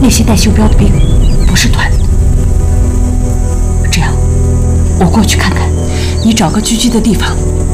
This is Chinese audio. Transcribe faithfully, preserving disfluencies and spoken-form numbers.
那些带袖标的兵不是团。这样，我过去看看，你找个居居的地方，